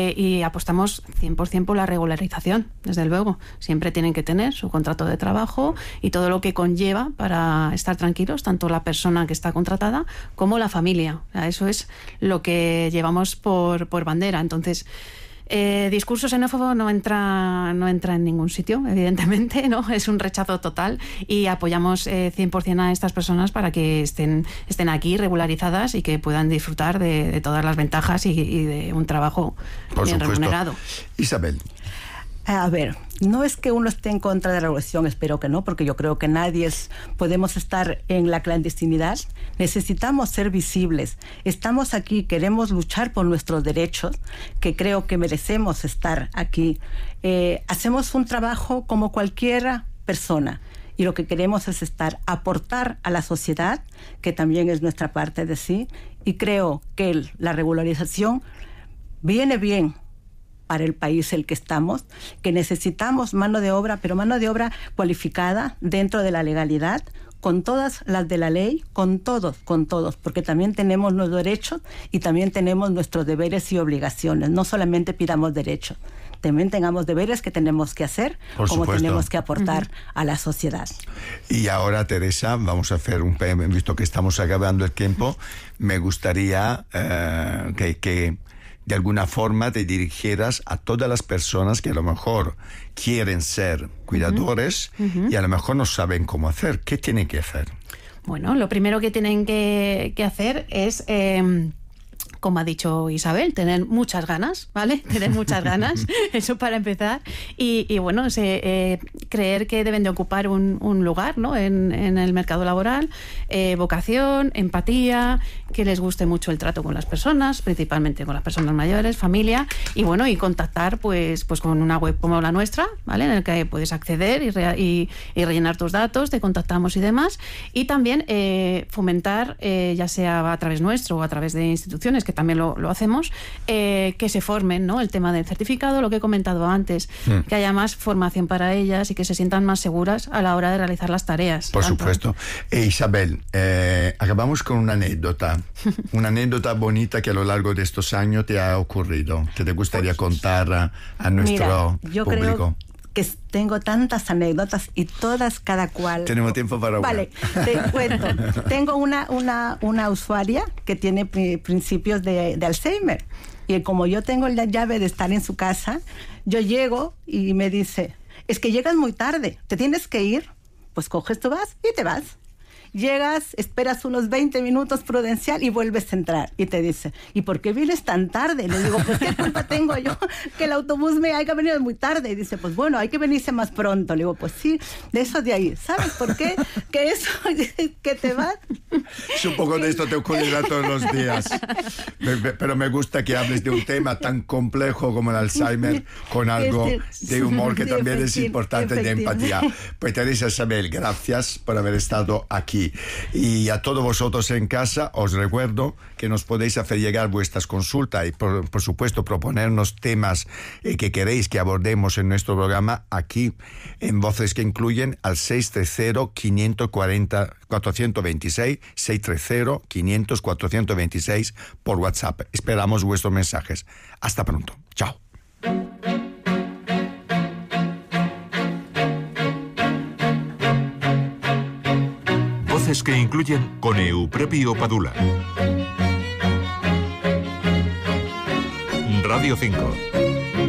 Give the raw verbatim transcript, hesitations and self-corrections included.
eh, y apostamos cien por ciento por la regularización, desde luego. Siempre tienen que tener su contrato de trabajo y todo lo que conlleva para estar tranquilos, tanto la persona que está contratada como la familia. O sea, eso es lo que llevamos por, por bandera. Entonces, Eh, discurso xenófobo no entra no entra en ningún sitio, evidentemente, ¿no? Es un rechazo total y apoyamos eh, cien por ciento a estas personas para que estén, estén aquí regularizadas y que puedan disfrutar de, de todas las ventajas y, y de un trabajo Por bien supuesto. remunerado. Isabel. A ver, no es que uno esté en contra de la regulación, espero que no, porque yo creo que nadie es, podemos estar en la clandestinidad. Necesitamos ser visibles. Estamos aquí, queremos luchar por nuestros derechos, que creo que merecemos estar aquí. Eh, hacemos un trabajo como cualquier persona y lo que queremos es estar, aportar a la sociedad, que también es nuestra parte de sí, y creo que el, la regularización viene bien para el país en el que estamos, que necesitamos mano de obra, pero mano de obra cualificada dentro de la legalidad, con todas las de la ley, con todos, con todos, porque también tenemos nuestros derechos y también tenemos nuestros deberes y obligaciones. No solamente pidamos derechos, también tengamos deberes que tenemos que hacer, Por como supuesto. tenemos que aportar uh-huh. a la sociedad. Y ahora, Teresa, vamos a hacer un... Visto que estamos acabando el tiempo, me gustaría uh, que... que de alguna forma te dirigieras a todas las personas que a lo mejor quieren ser cuidadores uh-huh. y a lo mejor no saben cómo hacer. ¿Qué tienen que hacer? Bueno, lo primero que tienen que, que hacer es... Eh, como ha dicho Isabel, tener muchas ganas, ¿vale? Tener muchas ganas, eso para empezar. Y, y bueno, se, eh, creer que deben de ocupar un, un lugar, ¿no? en, en el mercado laboral, eh, vocación, empatía, que les guste mucho el trato con las personas, principalmente con las personas mayores, familia, y bueno, y contactar pues, pues con una web como la nuestra, ¿vale? En el que puedes acceder y, re, y, y rellenar tus datos, te contactamos y demás. Y también eh, fomentar, eh, ya sea a través nuestro o a través de instituciones, que también lo, lo hacemos, eh, que se formen, ¿no? El tema del certificado, lo que he comentado antes, mm. que haya más formación para ellas y que se sientan más seguras a la hora de realizar las tareas. Por tanto. supuesto. E Isabel, eh, acabamos con una anécdota, una anécdota bonita que a lo largo de estos años te ha ocurrido, que te gustaría contar a, a nuestro Mira, yo público. Creo que tengo tantas anécdotas y todas cada cual... Tenemos tiempo para una. Vale, te cuento. Tengo una, una, una usuaria que tiene pri- principios de, de Alzheimer. Y como yo tengo la llave de estar en su casa, yo llego y me dice, es que llegas muy tarde, ¿te tienes que ir? Pues coges tu vas y te vas. Llegas, esperas unos veinte minutos prudencial y vuelves a entrar. Y te dice, ¿y por qué vienes tan tarde? Le digo, pues ¿qué culpa tengo yo que el autobús me haya venido muy tarde? Y dice, pues bueno, hay que venirse más pronto. Le digo, pues sí, de eso de ahí. ¿Sabes por qué? Que eso, que te vas. Supongo de esto te ocurrirá todos los días. Pero me gusta que hables de un tema tan complejo como el Alzheimer con algo de humor que también es importante, de empatía. Pues Teresa, Isabel, gracias por haber estado aquí. Y a todos vosotros en casa os recuerdo que nos podéis hacer llegar vuestras consultas y por, por supuesto proponernos temas eh, que queréis que abordemos en nuestro programa aquí en Voces que Incluyen al seis tres cero, cinco cuatro cero, cuatro dos seis, seis tres cero, cinco cero, cuatro dos seis por WhatsApp. Esperamos vuestros mensajes. Hasta pronto. Chao. Voces que Incluyen con Eupropio Padula. Radio cinco.